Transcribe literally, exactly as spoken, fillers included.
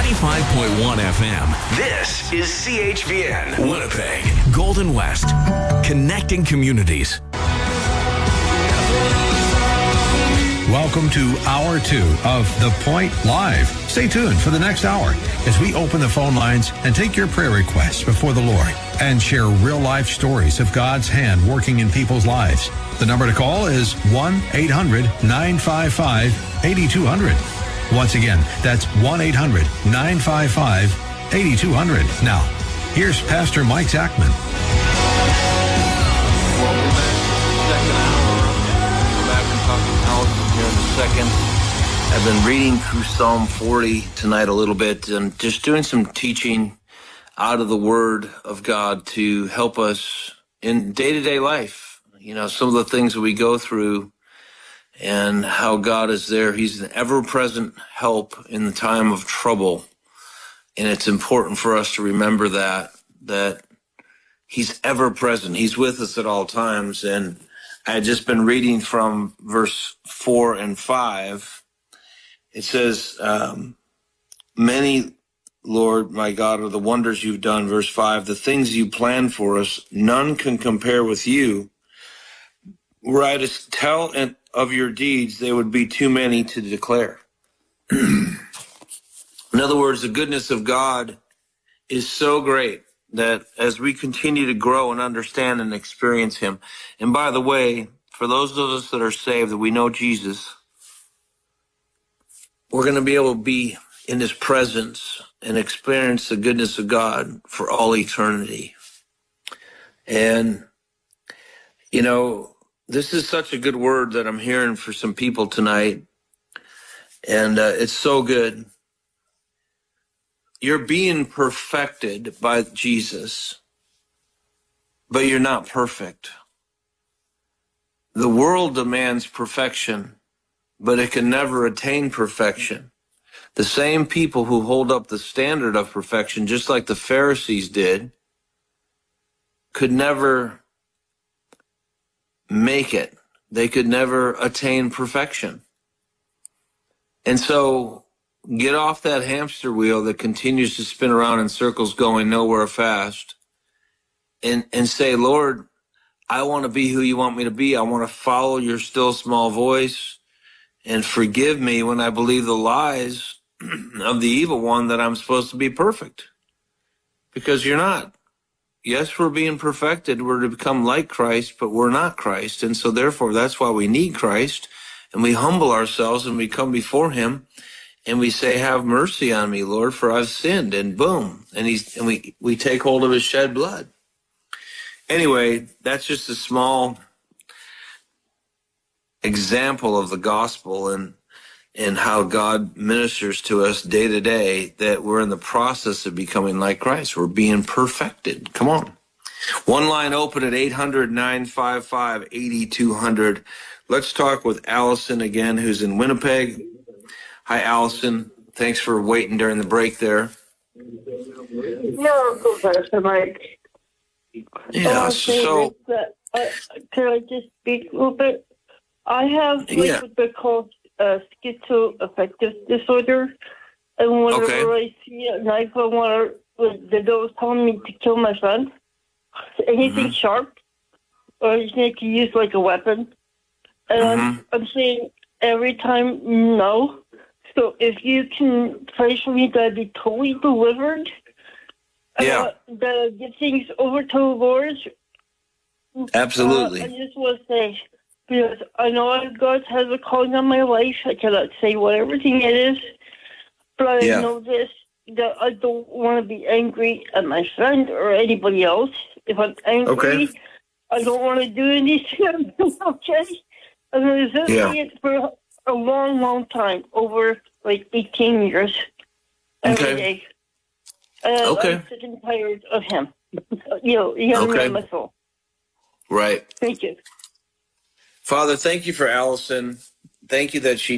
ninety-five point one F M. This is C H V N, Winnipeg, Golden West, connecting communities. Welcome to hour two of The Point Live. Stay tuned for the next hour as we open the phone lines and take your prayer requests before the Lord and share real-life stories of God's hand working in people's lives. The number to call is one eight hundred nine five five eight two zero zero. Once again, that's one eight hundred nine five five eight two zero zero. Now, here's Pastor Mike Zachman. Welcome back to the second hour. We're back and talking to Allison here in a second. I've been reading through Psalm forty tonight a little bit and just doing some teaching out of the Word of God to help us in day-to-day life. You know, some of the things that we go through and how God is there. He's an ever-present help in the time of trouble. And it's important for us to remember that, that He's ever-present. He's with us at all times. And I had just been reading from verse four and five. It says, um, many, Lord, my God, are the wonders you've done. Verse five, the things you planned for us, none can compare with you. Were I to tell of your deeds, they would be too many to declare. In other words, the goodness of God is so great that as we continue to grow and understand and experience Him, and by the way, for those of us that are saved, that we know Jesus, we're going to be able to be in His presence and experience the goodness of God for all eternity. And, you know, this is such a good word that I'm hearing for some people tonight. And uh, it's so good. You're being perfected by Jesus, but you're not perfect. The world demands perfection, but it can never attain perfection. The same people who hold up the standard of perfection, just like the Pharisees did, could never make it. They could never attain perfection. And so get off that hamster wheel that continues to spin around in circles going nowhere fast and, and say, Lord, I want to be who you want me to be. I want to follow your still small voice, and forgive me when I believe the lies of the evil one that I'm supposed to be perfect, because you're not. Yes, we're being perfected. We're to become like Christ, but we're not Christ. And so therefore, that's why we need Christ. And we humble ourselves and we come before Him and we say, have mercy on me, Lord, for I've sinned. And boom. And he's, and we, we take hold of His shed blood. Anyway, that's just a small example of the gospel and, and how God ministers to us day to day, that we're in the process of becoming like Christ. We're being perfected. Come on. One line open at eight hundred nine five five eight two zero zero. Let's talk with Allison again, who's in Winnipeg. Hi, Allison. Thanks for waiting during the break there. No, Professor Mike. Yeah, so... That, uh, can I just speak a little bit? I have like yeah. what they call uh, schizoaffective disorder, and whenever okay. I see a knife, I want to, the devil telling me to kill my son. Anything mm-hmm. sharp, or anything I can use like a weapon. And mm-hmm. I'm, I'm saying every time no. So if you can pray for me that I be totally delivered, yeah, uh, to get things over to the Lord. Absolutely. Uh, I just want to say, because I know God has a calling on my life. I cannot say what everything it is, but I yeah. know this, that I don't want to be angry at my friend or anybody else. If I'm angry, okay. I don't want to do anything. Okay? I've been resisting yeah. it for a long, long time, over like eighteen years, every okay. day. And okay. I'm sick and tired of him. You know, he has okay. my soul. Right. Thank you. Father, thank you for Allison. Thank you that she